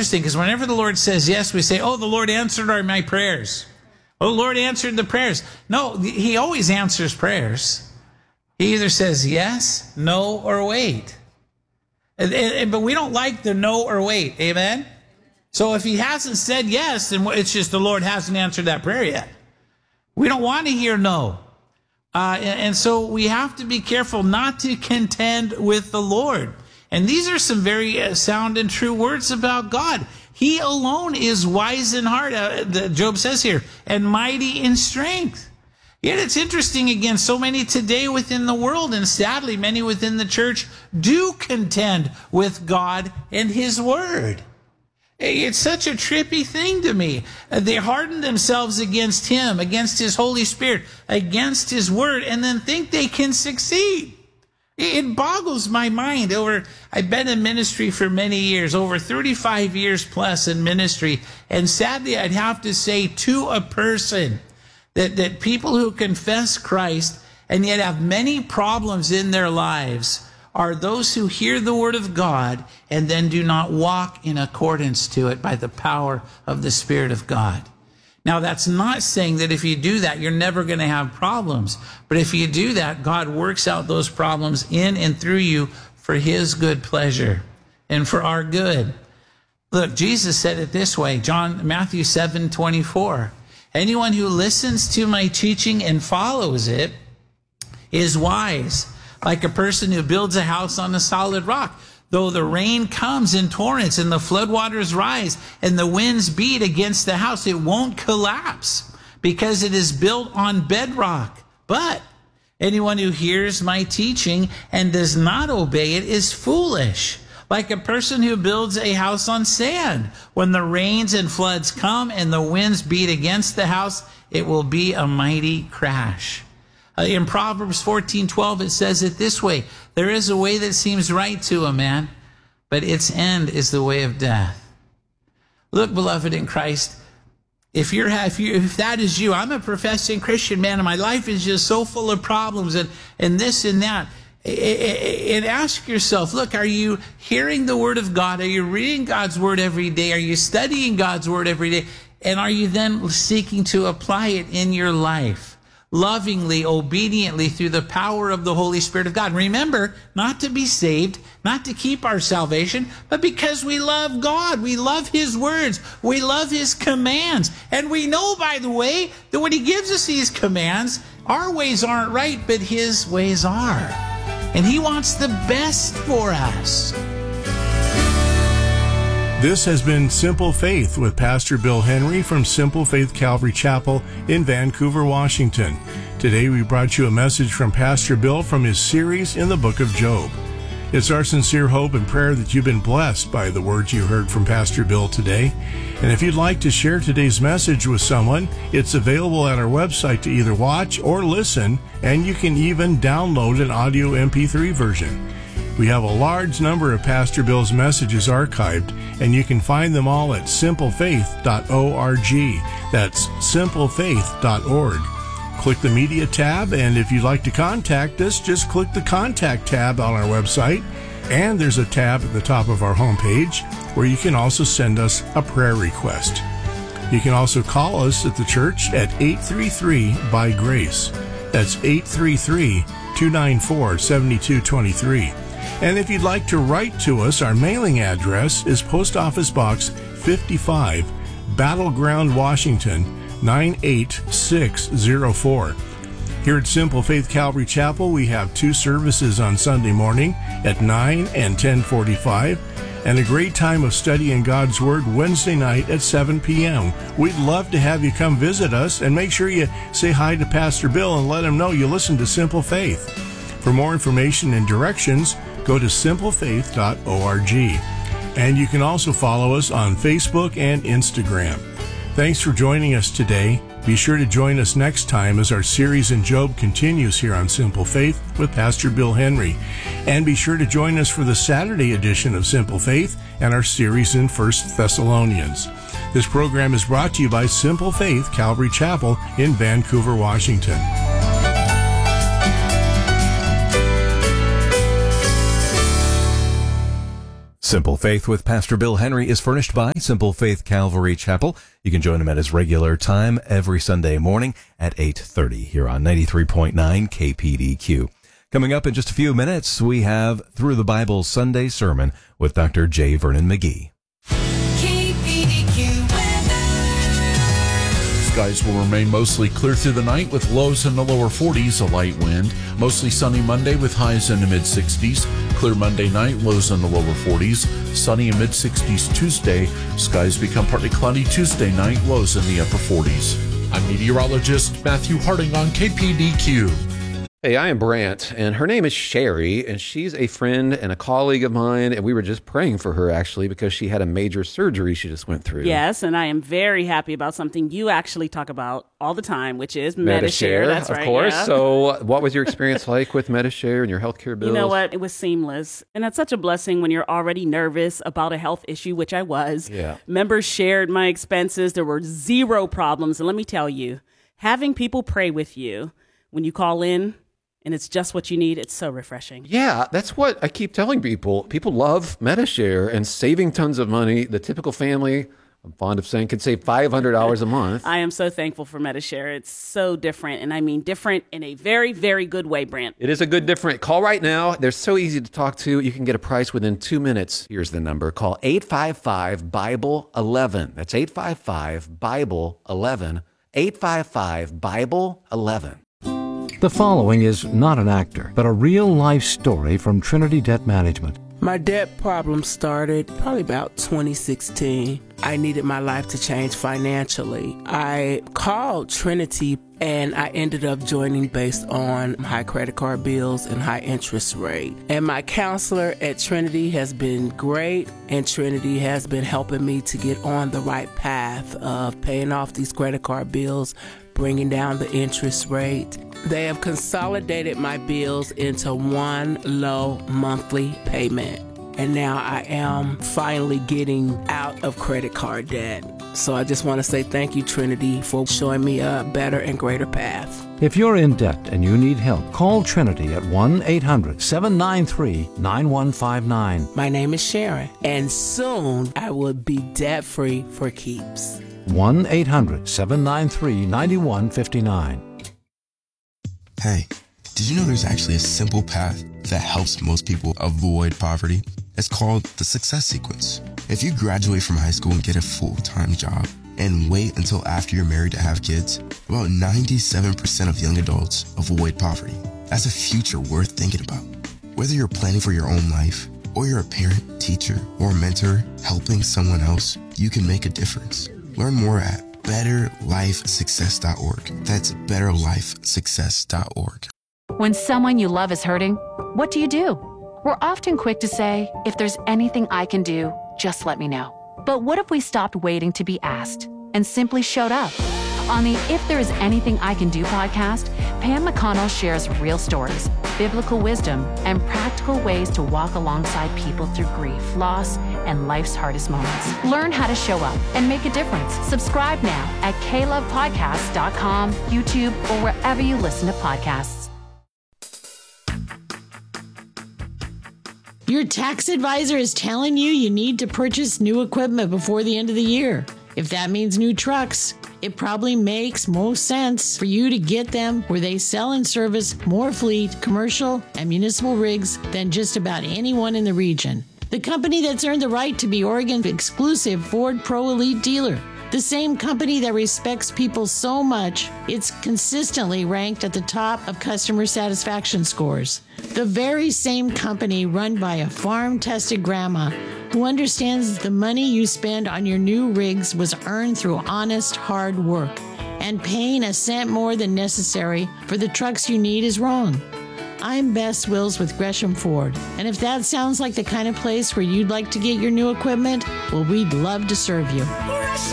interesting because whenever the Lord says yes, we say, oh, the Lord answered my prayers. Oh, the Lord answered the prayers. No, he always answers prayers. He either says yes, no, or wait. But we don't like the no or wait. Amen? So if he hasn't said yes, then it's just the Lord hasn't answered that prayer yet. We don't want to hear no. And so we have to be careful not to contend with the Lord. And these are some very sound and true words about God. He alone is wise in heart, Job says here, and mighty in strength. Yet it's interesting, again, so many today within the world, and sadly many within the church, do contend with God and his word. It's such a trippy thing to me. They harden themselves against him, against his Holy Spirit, against his word, and then think they can succeed. It boggles my mind. I've been in ministry for many years, over 35 years plus in ministry, and sadly I'd have to say to a person that people who confess Christ and yet have many problems in their lives are those who hear the word of God and then do not walk in accordance to it by the power of the Spirit of God. Now, that's not saying that if you do that, you're never going to have problems. But if you do that, God works out those problems in and through you for his good pleasure and for our good. Look, Jesus said it this way, Matthew 7:24. Anyone who listens to my teaching and follows it is wise, like a person who builds a house on a solid rock. Though the rain comes in torrents and the floodwaters rise and the winds beat against the house, it won't collapse because it is built on bedrock. But anyone who hears my teaching and does not obey it is foolish, like a person who builds a house on sand. When the rains and floods come and the winds beat against the house, it will be a mighty crash. In Proverbs 14:12, it says it this way, there is a way that seems right to a man, but its end is the way of death. Look, beloved in Christ, if that is you, I'm a professing Christian man, and my life is just so full of problems and this and that. And ask yourself, look, are you hearing the word of God? Are you reading God's word every day? Are you studying God's word every day? And are you then seeking to apply it in your life? Lovingly, obediently, through the power of the Holy Spirit of God. Remember, not to be saved, not to keep our salvation, but because we love God. We love his words. We love his commands. And we know, by the way, that when he gives us these commands, our ways aren't right, but his ways are. And he wants the best for us. This has been Simple Faith with Pastor Bill Henry from Simple Faith Calvary Chapel in Vancouver, Washington. Today we brought you a message from Pastor Bill from his series in the book of Job. It's our sincere hope and prayer that you've been blessed by the words you heard from Pastor Bill today. And if you'd like to share today's message with someone, it's available at our website to either watch or listen, and you can even download an audio MP3 version. We have a large number of Pastor Bill's messages archived, and you can find them all at simplefaith.org. That's simplefaith.org. Click the Media tab, and if you'd like to contact us, just click the Contact tab on our website, and there's a tab at the top of our homepage where you can also send us a prayer request. You can also call us at the church at 833-BY-GRACE. That's 833-294-7223. And if you'd like to write to us, our mailing address is Post Office Box 55, Battleground, Washington, 98604. Here at Simple Faith Calvary Chapel, we have 2 services on Sunday morning at 9 and 10:45, and a great time of studying God's Word Wednesday night at 7 p.m. We'd love to have you come visit us, and make sure you say hi to Pastor Bill and let him know you listen to Simple Faith. For more information and directions, go to simplefaith.org. And you can also follow us on Facebook and Instagram. Thanks for joining us today. Be sure to join us next time as our series in Job continues here on Simple Faith with Pastor Bill Henry. And be sure to join us for the Saturday edition of Simple Faith and our series in 1 Thessalonians. This program is brought to you by Simple Faith Calvary Chapel in Vancouver, Washington. Simple Faith with Pastor Bill Henry is furnished by Simple Faith Calvary Chapel. You can join him at his regular time every Sunday morning at 8:30 here on 93.9 KPDQ. Coming up in just a few minutes, we have Through the Bible Sunday Sermon with Dr. J. Vernon McGee. Skies will remain mostly clear through the night with lows in the lower 40s, a light wind. Mostly sunny Monday with highs in the mid-60s. Clear Monday night, lows in the lower 40s. Sunny and mid-60s Tuesday. Skies become partly cloudy Tuesday night, lows in the upper 40s. I'm meteorologist Matthew Harding on KPDQ. Hey, I am Brant, and her name is Sherry, and she's a friend and a colleague of mine, and we were just praying for her, actually, because she had a major surgery she just went through. Yes, and I am very happy about something you actually talk about all the time, which is Medi-Share. That's right, of course. Yeah. So what was your experience like with Medi-Share and your healthcare bills? You know what? It was seamless, and that's such a blessing when you're already nervous about a health issue, which I was. Yeah. Members shared my expenses. There were zero problems, and let me tell you, having people pray with you when you call in, and it's just what you need, it's so refreshing. Yeah, that's what I keep telling people. People love Medi-Share and saving tons of money. The typical family, I'm fond of saying, could save $500 a month. I am so thankful for Medi-Share. It's so different, and I mean different in a very, very good way, Brant. It is a good different. Call right now. They're so easy to talk to. You can get a price within 2 minutes. Here's the number. Call 855-BIBLE-11. That's 855-BIBLE-11. 855-BIBLE-11. The following is not an actor, but a real-life story from Trinity Debt Management. My debt problem started probably about 2016. I needed my life to change financially. I called Trinity and I ended up joining based on high credit card bills and high interest rate. And my counselor at Trinity has been great, and Trinity has been helping me to get on the right path of paying off these credit card bills, bringing down the interest rate. They have consolidated my bills into one low monthly payment. And now I am finally getting out of credit card debt. So I just want to say thank you, Trinity, for showing me a better and greater path. If you're in debt and you need help, call Trinity at 1-800-793-9159. My name is Sharon, and soon I will be debt-free for keeps. 1-800-793-9159. Hey, did you know there's actually a simple path that helps most people avoid poverty? It's called the Success Sequence. If you graduate from high school and get a full-time job and wait until after you're married to have kids, about 97% of young adults avoid poverty. That's a future worth thinking about. Whether you're planning for your own life, or you're a parent, teacher, or mentor helping someone else, you can make a difference. Learn more at betterlifesuccess.org. That's betterlifesuccess.org. When someone you love is hurting, what do? We're often quick to say, if there's anything I can do, just let me know. But what if we stopped waiting to be asked and simply showed up? On the If There Is Anything I Can Do podcast, Pam McConnell shares real stories, biblical wisdom, and practical ways to walk alongside people through grief, loss, and life's hardest moments. Learn how to show up and make a difference. Subscribe now at klovepodcasts.com, YouTube, or wherever you listen to podcasts. Your tax advisor is telling you need to purchase new equipment before the end of the year. If that means new trucks, it probably makes most sense for you to get them where they sell and service more fleet, commercial, and municipal rigs than just about anyone in the region. The company that's earned the right to be Oregon's exclusive Ford Pro Elite dealer. The same company that respects people so much, it's consistently ranked at the top of customer satisfaction scores. The very same company run by a farm-tested grandma who understands the money you spend on your new rigs was earned through honest, hard work. And paying a cent more than necessary for the trucks you need is wrong. I'm Bess Wills with Gresham Ford, and if that sounds like the kind of place where you'd like to get your new equipment, well, we'd love to serve you.